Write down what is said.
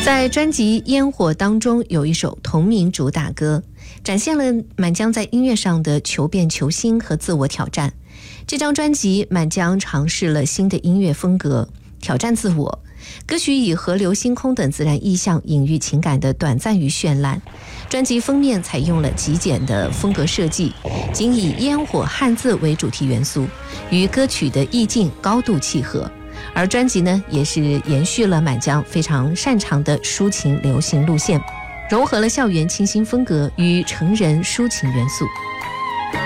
在专辑《烟火》当中有一首同名主打歌，展现了满江在音乐上的求变求新和自我挑战。这张专辑满江尝试了新的音乐风格，挑战自我。歌曲以河流、星空等自然意象隐喻情感的短暂与绚烂。专辑封面采用了极简的风格设计，仅以烟火汉字为主题元素，与歌曲的意境高度契合。而专辑呢，也是延续了满江非常擅长的抒情流行路线，融合了校园清新风格与成人抒情元素。